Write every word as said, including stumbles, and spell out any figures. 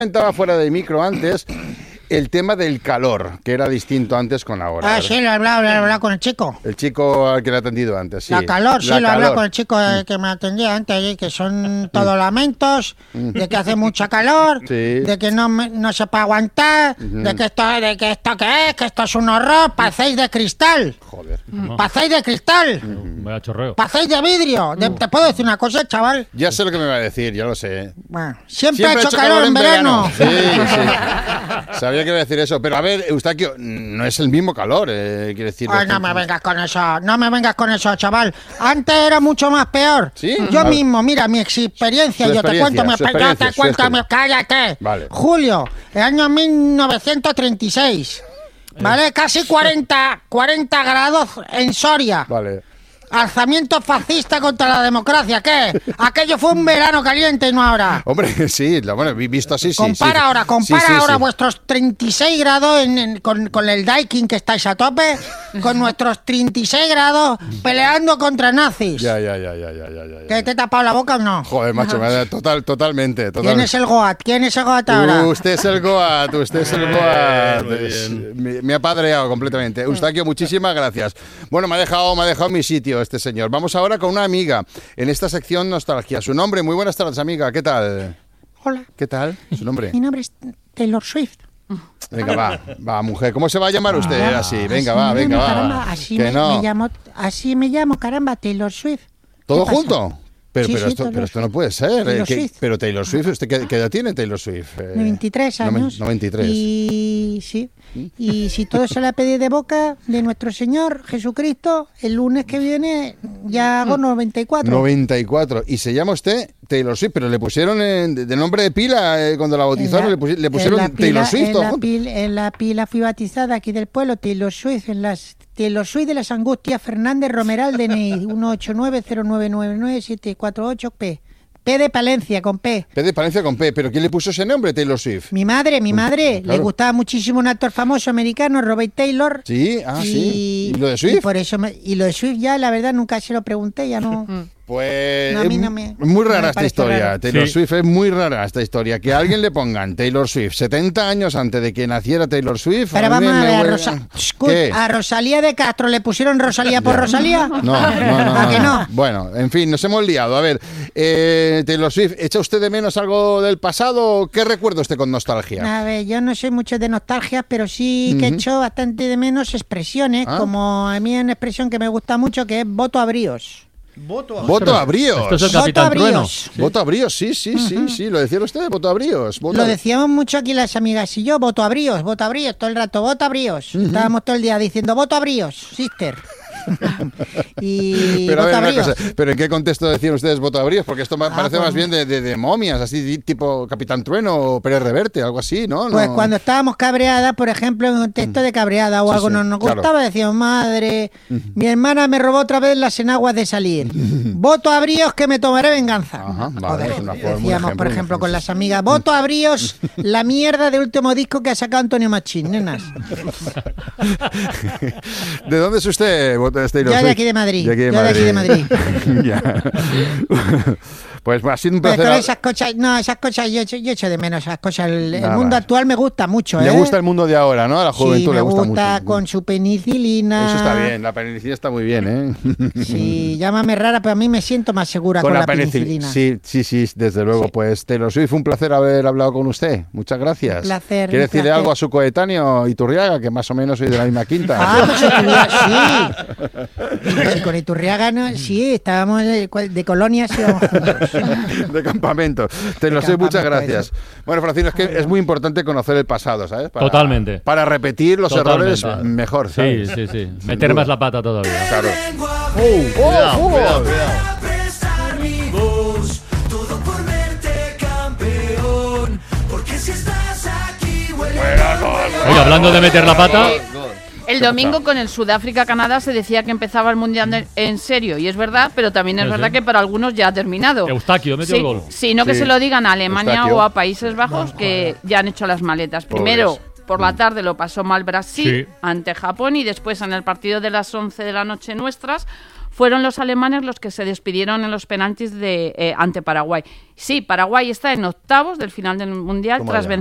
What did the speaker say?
Comentaba fuera de micro antes el tema del calor, que era distinto antes con ahora. Ah, sí, lo he hablado, lo he hablado con el chico. El chico al que le ha atendido antes, sí. La calor, sí, La lo he hablado calor. con el chico eh, que me atendía antes, que son todos lamentos, de que hace mucha calor, Sí. de que no, me- no se puede aguantar, de que esto, de que esto qué es, que esto es un horror, pacéis de cristal, Joder. pacéis de cristal, Vaya chorreo. pacéis de vidrio. De- ¿Te puedo decir una cosa, chaval? Ya sé lo que me va a decir, ya lo sé. Bueno, siempre, ha hecho calor, en verano. Sí, sí. Sabía que iba a decir eso. Pero a ver, Eustaquio, no es el mismo calor, eh, quiere decir... Ay, no me vengas con eso, no me vengas con eso, chaval. Antes era mucho más peor. ¿Sí? Yo A ver. mismo, mira, mi experiencia, Su yo te experiencia, cuento, mi su experiencia, yo experiencia, te su cuento, mi- experiencia. cállate. Vale. Julio, el año mil novecientos treinta y seis. ¿Vale? Casi cuarenta, cuarenta grados en Soria. Vale. Alzamiento fascista contra la democracia. ¿Qué? Aquello fue un verano caliente y no ahora. Hombre, sí, lo- bueno, visto así, sí. Compara sí. ahora, compara Sí, sí, ahora sí. vuestros treinta y seis grados en- en- con, con el Daikin que estáis a tope, con nuestros treinta y seis grados peleando contra nazis. Ya, ya, ya, ya, ya, ya, ya. ¿Que te he tapado la boca o no? Joder, macho, me da- total, totalmente, ¿Quién totalmente. es el Goat? ¿Quién es el Goat ahora? Usted es el Goat, usted es el Goat. muy Es- bien. Me, me ha padreado completamente. Eustaquio, muchísimas gracias. Bueno, me ha dejado, me ha dejado mi sitio este señor. Vamos ahora con una amiga en esta sección Nostalgia. Su nombre, muy buenas tardes, amiga. ¿Qué tal? Hola, ¿Qué tal? Su nombre. mi nombre es Taylor Swift. Venga, va, va, mujer. ¿Cómo se va a llamar usted Ah, así? Venga, así va, me venga, llamo, va. caramba, va. así Que me, no. me llamo, así me llamo, caramba, Taylor Swift. ¿Todo ¿Qué pasa? junto? Pero, Sí, pero, sí, esto, Taylor pero esto no Swift. puede ser. Taylor eh, que- Swift. pero Taylor Swift, ¿usted qué, qué edad tiene Taylor Swift? Eh, veintitrés noven- años. noventa y tres. Y sí. Y si todo se la pedí de boca de nuestro Señor Jesucristo, el lunes que viene ya hago noventa y cuatro. noventa y cuatro. Y se llama usted Taylor Swift, pero le pusieron en- de, de nombre de pila eh, cuando la bautizaron, le, pusi- le pusieron en la Taylor pila- Swift. En todo la, junto. pil- en la pila fui bautizada aquí del pueblo, Taylor Swift, en las Taylor Swift de las Angustias, Fernández Romeral, D N I uno ocho nueve cero nueve nueve nueve siete cuatro ocho P. P de Palencia, con P. P de Palencia con P. ¿Pero quién le puso ese nombre, Taylor Swift? Mi madre, mi madre, le claro. gustaba muchísimo un actor famoso americano, Robert Taylor. Sí, ah, sí. ¿Y lo de Swift? Y, por eso me- y lo de Swift ya, la verdad, nunca se lo pregunté, ya no... Pues No, a mí es no me- muy no rara me esta parece historia. raro. Taylor Sí. Swift es muy rara esta historia. Que a alguien le pongan Taylor Swift setenta años antes de que naciera Taylor Swift. Pero a mí vamos a me ver, a, huele- Rosa- Escut- ¿Qué? a Rosalía de Castro le pusieron Rosalía por Rosalía. No, no, no, ¿A no, que no. no? Bueno, en fin, nos hemos liado. A ver, eh, Taylor Swift, ¿echa usted de menos algo del pasado? ¿Qué recuerda usted con nostalgia? A ver, yo no soy mucho de nostalgia, pero sí que Ujú. echo bastante de menos expresiones, Ah. como a mí hay una expresión que me gusta mucho, que es voto a bríos. Voto a... Voto a bríos. Esto es el Voto a Capitán Trueno. bríos. Voto a bríos, sí, sí, sí, sí. Lo decía usted, voto a bríos. Voto Lo a- decíamos mucho aquí las amigas y yo, voto a bríos, voto a bríos, todo el rato, voto a bríos. Estábamos todo el día diciendo, voto a bríos, sister. y Pero a voto ver, a una bríos. cosa, ¿pero en qué contexto decían ustedes voto a bríos? Porque esto me Ah, parece pues- más bien de, de- de momias, así di- tipo Capitán Trueno o Pérez Reverte, algo así, ¿no? Pues No. cuando estábamos cabreadas, por ejemplo, en un texto de cabreada o Sí, algo sí, no nos claro. gustaba, decíamos, madre, mi hermana me robó otra vez las enaguas de salir. Voto a bríos que me tomaré venganza. Ajá, vale, Joder, es una forma, un decíamos, ejemplo, por un ejemplo, con ejemplo. las amigas, voto a bríos la mierda de último disco que ha sacado Antonio Machín, nenas. ¿De dónde es usted, voto de Taylor Yo de Swift? aquí de Madrid, De aquí de yo de aquí de Madrid. Ya. Pues ha sido un Pues placer. con esas cosas, no, esas cosas yo echo, yo echo de menos esas cosas. El, el Nada. mundo actual me gusta mucho, ¿eh? Le gusta el mundo de ahora, ¿no? A la juventud sí, me le gusta, gusta mucho. con su penicilina. Eso está bien, la penicilina está muy bien, ¿eh? Sí, llámame rara, pero a mí me siento más segura con, Con la, la penicilina. penicilina. Sí, sí, sí, desde luego. Sí. Pues Taylor Swift, fue un placer haber hablado con usted. Muchas gracias. Un placer, ¿Quiere un decirle placer. algo a su coetáneo Iturriaga, que más o menos soy de la misma quinta? Ah, pues Iturriaga, sí. Sí, con Iturriaga, no, sí, estábamos de, de colonias y íbamos juntos. De campamento. Taylor De Swift, muchas campamento, gracias. Bueno, Francino, es que es muy importante conocer el pasado, ¿sabes? Para, Totalmente. Para repetir los Totalmente. errores mejor, Sí, ¿sabes? sí, sí. Meter más la pata todavía. Claro. Cuidado, ¡Oh, cuidado, fútbol! cuidado. prestar mi voz, todo por verte campeón, porque si estás aquí huele Oye, hablando de meter la pata, El domingo con el Sudáfrica-Canadá se decía que empezaba el Mundial de- en serio, y es verdad, pero también es Sí, verdad sí. que para algunos ya ha terminado. Eustaquio metió Sí, el gol. sí, no que Sí. se lo digan a Alemania Eustaquio. o a Países Bajos, que ya han hecho las maletas. Primero, por la tarde lo pasó mal Brasil Sí. ante Japón, y después en el partido de las once de la noche nuestras, fueron los alemanes los que se despidieron en los penaltis de, eh, ante Paraguay. Sí, Paraguay está en octavos del final del Mundial Toma tras ya. vencer